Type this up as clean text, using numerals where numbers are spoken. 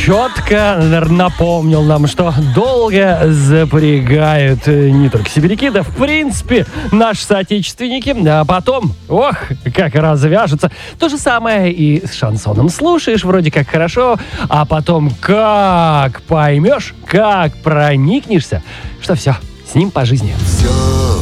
четко напомнил нам, что долго запрягают не только сибиряки, да в принципе наши соотечественники, а потом, как развяжутся. То же самое и с шансоном. Слушаешь вроде как хорошо, а потом как поймешь, как проникнешься, что все, с ним по жизни. Все